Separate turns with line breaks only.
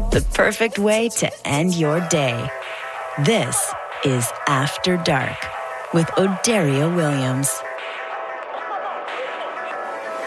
the perfect way to end your day. This is After Dark with Odaria Williams.